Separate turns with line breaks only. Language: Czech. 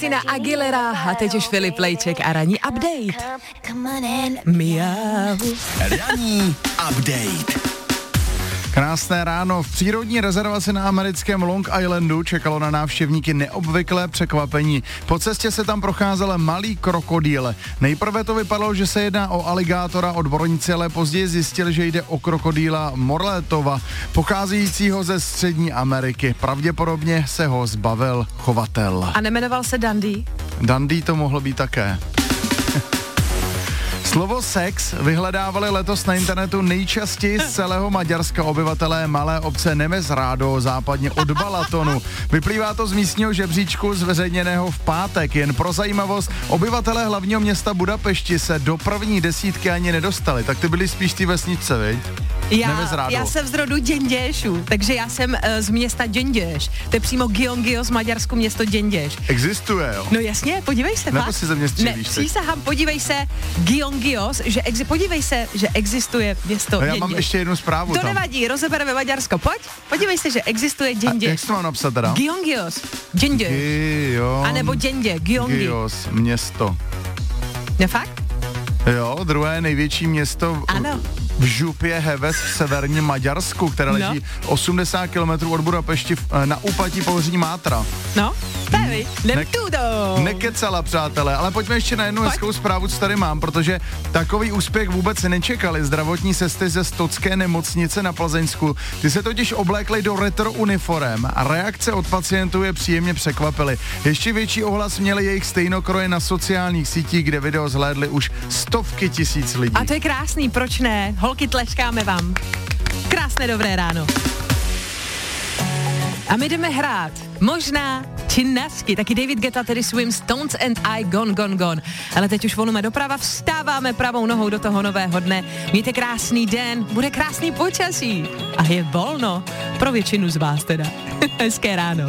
Christina Aguilera a teď už Filip Lejček a ranní update. Miau.
Ranní update.
Krásné ráno. V přírodní rezervaci na americkém Long Islandu čekalo na návštěvníky neobvyklé překvapení. Po cestě se tam procházel malý krokodýl. Nejprve to vypadalo, že se jedná o aligátora, odborníci ale později zjistili, že jde o krokodýla Morletova, pocházejícího ze Střední Ameriky. Pravděpodobně se ho zbavil chovatel.
A nemenoval se Dundee?
Dundee to mohlo být také. Slovo sex vyhledávali letos na internetu nejčastěji z celého Maďarska obyvatelé malé obce Nemezrádo, západně od Balatonu. Vyplývá to z místního žebříčku zveřejněného v pátek. Jen pro zajímavost, obyvatelé hlavního města Budapešti se do první desítky ani nedostali. Tak ty byli spíš ty vesnice, viď?
Já jsem z rodu Děnděšů, takže já jsem z města Děnděš. To je přímo Gyongyos, Maďarsku město Děnděš.
Existuje, jo?
No jasně, podívej se,
nebo si ze mě střílíš?
Ne, přísahám, podívej se, Gyongyos, podívej se, že existuje město Děnděš.
Já mám ještě jednu zprávu
to
tam.
nevadí, rozebereme Maďarsko, pojď, podívej se, že existuje Děnděš.
A jak to mám napsat teda?
Gyongyos, Děnděš. A nebo Děndě,
Gyongyos, město.
Ne fakt?
Jo, druhé největší město.
Ano.
V župě Heves v severním Maďarsku, které leží 80 km od Budapešti na úpatí pohoří Mátra.
No, tady,
Nekecala, přátelé, ale pojďme ještě na jednu hezkou zprávu, co tady mám, protože takový úspěch vůbec nečekali zdravotní sestry ze Stocké nemocnice na Plzeňsku. Ty se totiž oblékly do retro uniforem a reakce od pacientů je příjemně překvapily. Ještě větší ohlas měly jejich stejnokroje na sociálních sítích, kde video zhlédly už stovky tisíc lidí.
A to je krásný, proč ne? Holky, tleskáme vám. Krásné dobré ráno. A my jdeme hrát. Možná činnosti. Taky David Guetta, tedy svým Stones and I Gone, Gone, Gone. Ale teď už volíme doprava, vstáváme pravou nohou do toho nového dne. Mějte krásný den, bude krásný počasí. A je volno. Pro většinu z vás teda. Hezké ráno.